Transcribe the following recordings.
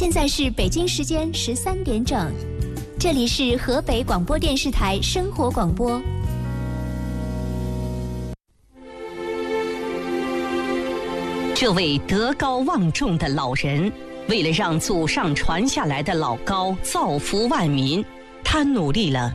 现在是北京时间13点整，这里是河北广播电视台生活广播。 这位德高望重的老人，为了让祖上传下来的老高造福万民，他努力了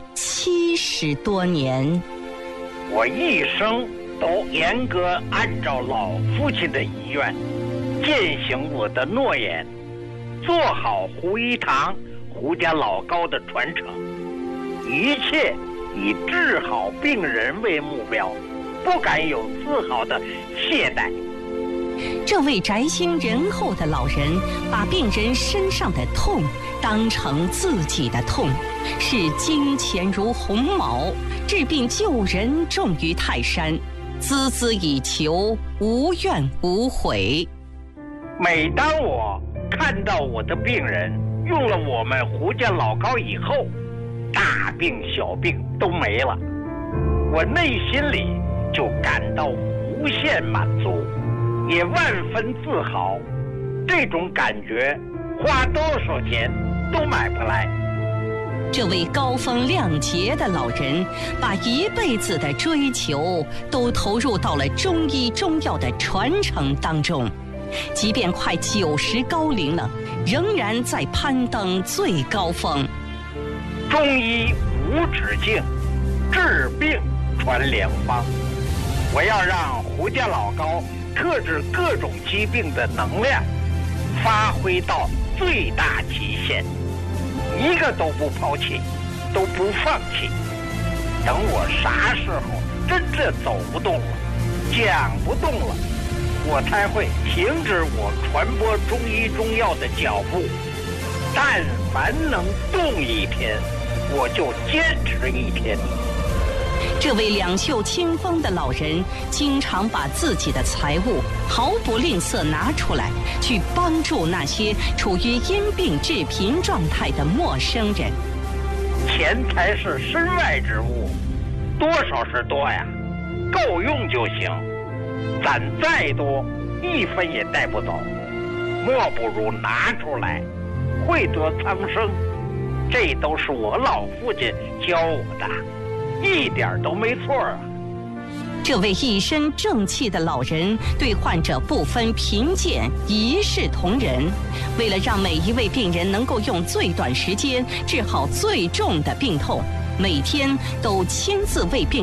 70多年。 我一生都严格按照老父亲的遗愿，践行我的诺言，做好胡一堂、胡家老高的传承，一切以治好病人为目标，不敢有丝毫的懈怠。 这位宅心仁厚的老人，把病人身上的痛当成自己的痛，视金钱如鸿毛，治病救人重于泰山，孜孜以求，无怨无悔。 每当我看到我的病人用了我们胡家老高以后，大病小病都没了，我内心里就感到无限满足，也万分自豪。这种感觉花多少钱都买不来。 这位高风亮节的老人，把一辈子的追求都投入到了中医中药的传承当中，即便快90高龄了，仍然在攀登最高峰。 中医无止境，治病传良方。我要让胡家老高克制各种疾病的能量发挥到最大极限，一个都不抛弃，都不放弃。等我啥时候真正走不动了，讲不动了，我才会停止我传播中医中药的脚步。但凡能动一天，我就坚持一天。 这位两袖清风的老人，经常把自己的财物毫不吝啬拿出来，去帮助那些处于因病致贫状态的陌生人。 钱财是身外之物，多少是多呀，够用就行。攒再多，一分也带不走，莫不如拿出来，惠泽苍生。这都是我老父亲教我的，一点都没错啊。 这位一身正气的老人，对患者不分贫贱，一视同仁。为了让每一位病人能够用最短时间治好最重的病痛，每天都亲自为病